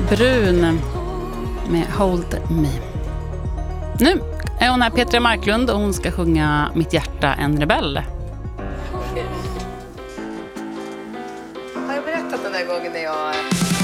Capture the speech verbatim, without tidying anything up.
Brun med Hold Me. Nu är hon här, Petra Marklund, och hon ska sjunga Mitt hjärta en rebell. Har jag berättat den där gången när jag